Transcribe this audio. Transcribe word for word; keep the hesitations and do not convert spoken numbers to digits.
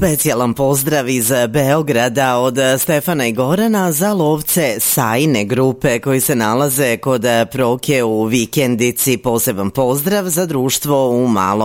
Specijalan pozdrav iz Beograda od Stefana i Gorana za lovce Sajine grupe koji se nalaze kod Proke u Vikendici. Poseban pozdrav za društvo u Malom